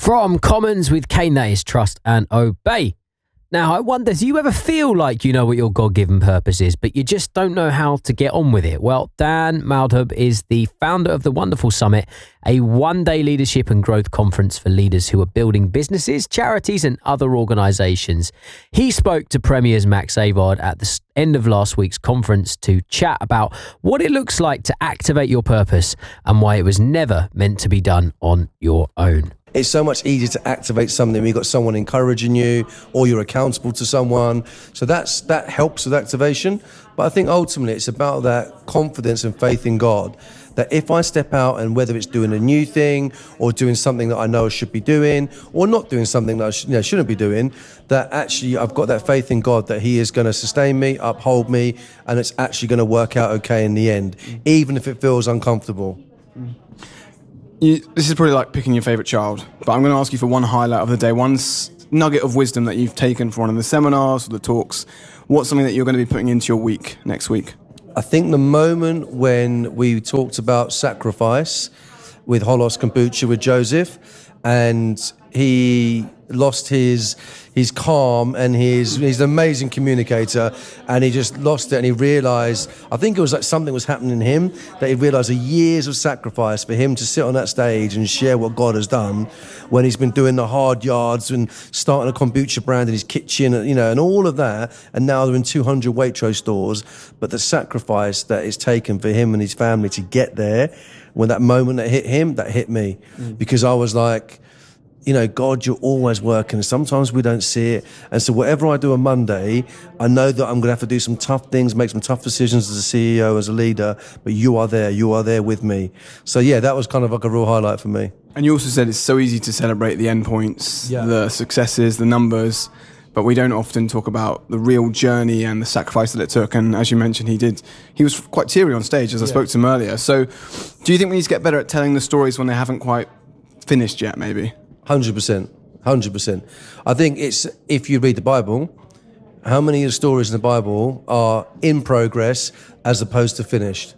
From Commons with Kane, that is Trust and Obey. Now, I wonder, do you ever feel like you know what your God-given purpose is, but you just don't know how to get on with it? Well, Dan Maldhub is the founder of The Wonderful Summit, a one-day leadership and growth conference for leaders who are building businesses, charities and other organisations. He spoke to Premier's Max Avard at the end of last week's conference to chat about what it looks like to activate your purpose and why it was never meant to be done on your own. It's so much easier to activate something when you've got someone encouraging you or you're accountable to someone. So that helps with activation. But I think ultimately it's about that confidence and faith in God, that if I step out and whether it's doing a new thing or doing something that I know I should be doing or not doing something that I shouldn't be doing, that actually I've got that faith in God that He is going to sustain me, uphold me, and it's actually going to work out okay in the end, even if it feels uncomfortable. This is probably like picking your favourite child, but I'm going to ask you for one highlight of the day, one nugget of wisdom that you've taken from one of the seminars or the talks. What's something that you're going to be putting into your week next week? I think the moment when we talked about sacrifice with Holos Kombucha with Joseph, and he lost his calm and he's an amazing communicator, and he just lost it, and he realised, I think it was like something was happening in him, that he realised the years of sacrifice for him to sit on that stage and share what God has done when he's been doing the hard yards and starting a kombucha brand in his kitchen, and all of that, and now they're in 200 Waitrose stores. But the sacrifice that is taken for him and his family to get there, when that moment that hit him, that hit me, because I was like, God, you're always working. Sometimes we don't see it. And so whatever I do on Monday, I know that I'm going to have to do some tough things, make some tough decisions as a CEO, as a leader, but you are there with me. So yeah, that was kind of like a real highlight for me. And you also said it's so easy to celebrate the endpoints, the successes, the numbers, but we don't often talk about the real journey and the sacrifice that it took. And as you mentioned, he was quite teary on stage, as I spoke to him earlier. So do you think we need to get better at telling the stories when they haven't quite finished yet, maybe? 100%. I think it's, if you read the Bible, how many of the stories in the Bible are in progress as opposed to finished?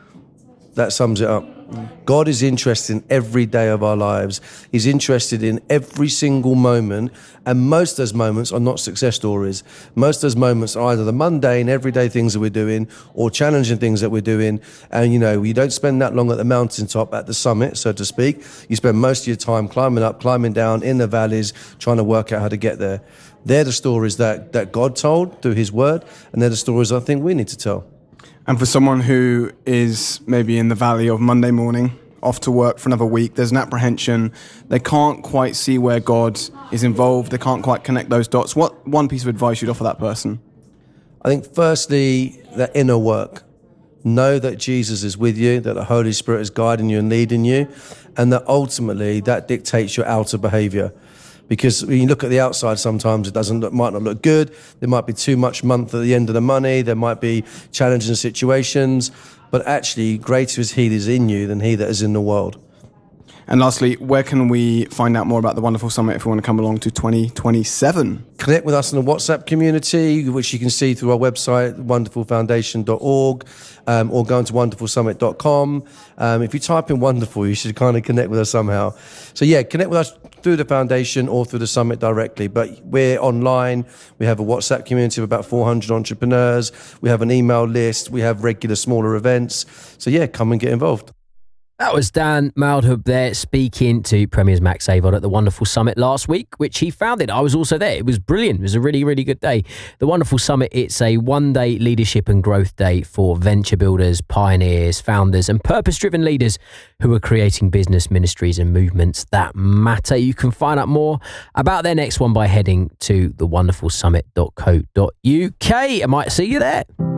That sums it up. God is interested in every day of our lives. He's interested in every single moment, and most of those moments are not success stories. Most of those moments are either the mundane, everyday things that we're doing or challenging things that we're doing. And, you don't spend that long at the mountaintop, at the summit, so to speak. You spend most of your time climbing up, climbing down, in the valleys, trying to work out how to get there. They're the stories that God told through His Word, and they're the stories I think we need to tell. And for someone who is maybe in the valley of Monday morning, off to work for another week, there's an apprehension, they can't quite see where God is involved, they can't quite connect those dots. What one piece of advice you'd offer that person? I think firstly, that inner work. Know that Jesus is with you, that the Holy Spirit is guiding you and leading you, and that ultimately that dictates your outer behaviour. Because when you look at the outside, sometimes it might not look good. There might be too much month at the end of the money. There might be challenging situations. But actually, greater is He that is in you than he that is in the world. And lastly, where can we find out more about the Wonderful Summit if we want to come along to 2027? Connect with us in the WhatsApp community, which you can see through our website, wonderfulfoundation.org, or go into wonderfulsummit.com. If you type in Wonderful, you should kind of connect with us somehow. So yeah, connect with us through the foundation or through the summit directly. But we're online. We have a WhatsApp community of about 400 entrepreneurs. We have an email list. We have regular smaller events. So yeah, come and get involved. That was Dan Maldhub there speaking to Premier's Max Avard at the Wonderful Summit last week, which he founded. I was also there. It was brilliant. It was a really, really good day. The Wonderful Summit, it's a one-day leadership and growth day for venture builders, pioneers, founders and purpose-driven leaders who are creating business, ministries and movements that matter. You can find out more about their next one by heading to thewonderfulsummit.co.uk. I might see you there.